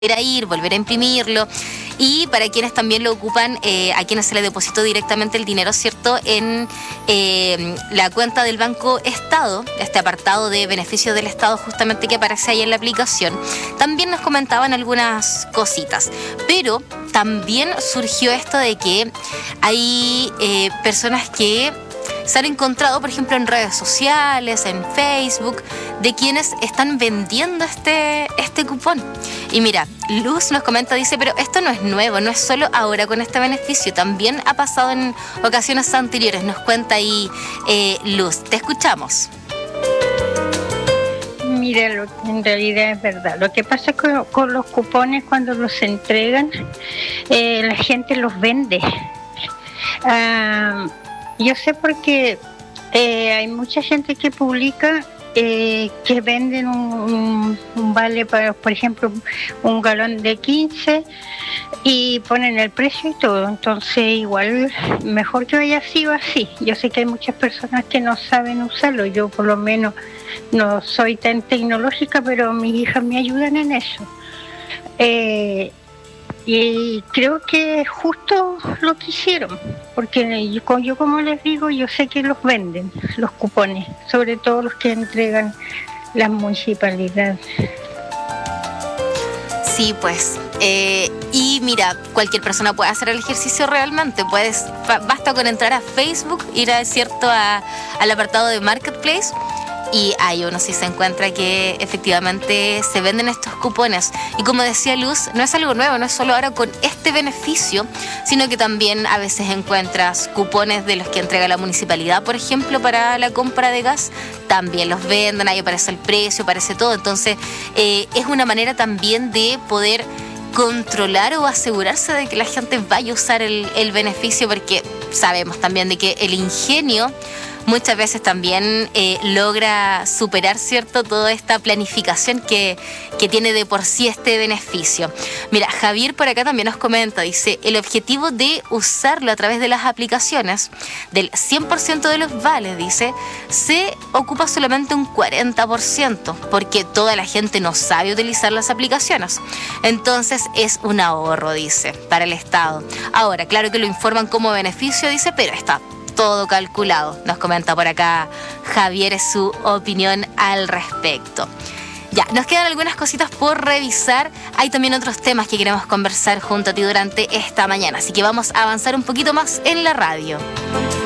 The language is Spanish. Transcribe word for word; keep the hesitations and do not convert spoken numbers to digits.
a ir, volver a imprimirlo, y para quienes también lo ocupan, eh, a quienes se les depositó directamente el dinero, ¿cierto?, en eh, la cuenta del Banco Estado, este apartado de beneficios del Estado justamente que aparece ahí en la aplicación. También nos comentaban algunas cositas, pero también surgió esto de que hay eh, personas que se han encontrado, por ejemplo, en redes sociales, en Facebook, de quienes están vendiendo este, este cupón. Y mira, Luz nos comenta, dice, pero esto no es nuevo, no es solo ahora con este beneficio, también ha pasado en ocasiones anteriores. Nos cuenta ahí eh, Luz. Te escuchamos. Mira, lo que en realidad es verdad. Lo que pasa con, con los cupones, cuando los entregan, eh, la gente los vende. Uh, Yo sé porque eh, hay mucha gente que publica eh, que venden un, un, un vale para, por ejemplo, un galón de quince y ponen el precio y todo. Entonces, igual, mejor que vaya así o así. Yo sé que hay muchas personas que no saben usarlo. Yo, por lo menos, no soy tan tecnológica, pero mis hijas me ayudan en eso. Eh, Y creo que es justo lo que hicieron, porque yo, yo como les digo, yo sé que los venden, los cupones, sobre todo los que entregan las municipalidades. Sí, pues, eh, y mira, cualquier persona puede hacer el ejercicio realmente, puedes, basta con entrar a Facebook, ir a, cierto, a, al apartado de Marketplace, y ahí uno sí se encuentra que efectivamente se venden estos cupones. Y como decía Luz, no es algo nuevo, no es solo ahora con este beneficio, sino que también a veces encuentras cupones de los que entrega la municipalidad, por ejemplo, para la compra de gas. También los venden, ahí aparece el precio, aparece todo. Entonces, eh, es una manera también de poder controlar o asegurarse de que la gente vaya a usar el, el beneficio, porque sabemos también de que el ingenio muchas veces también eh, logra superar, ¿cierto?, toda esta planificación que, que tiene de por sí este beneficio. Mira, Javier por acá también nos comenta, dice, el objetivo de usarlo a través de las aplicaciones, del cien por ciento de los vales, dice, se ocupa solamente un cuarenta por ciento, porque toda la gente no sabe utilizar las aplicaciones. Entonces es un ahorro, dice, para el Estado. Ahora, claro que lo informan como beneficio, dice, pero está todo calculado. Nos comenta por acá Javier su opinión al respecto. Ya, nos quedan algunas cositas por revisar. Hay también otros temas que queremos conversar junto a ti durante esta mañana, así que vamos a avanzar un poquito más en la radio.